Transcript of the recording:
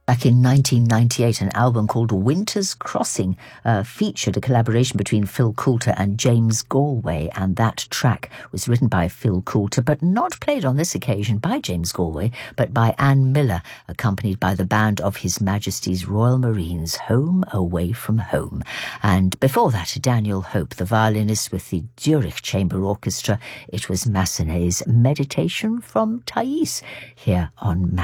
Back in 1998, an album called Winter's Crossing featured a collaboration between Phil Coulter and James Galway, and that track was written by Phil Coulter, but not played on this occasion by James Galway, but by Ann Miller, accompanied by the band of His Majesty's Royal Marines, Home Away from Home. And before that, Daniel Hope, the violinist with the Zurich Chamber Orchestra. It was Massenet's Meditation from Thais here on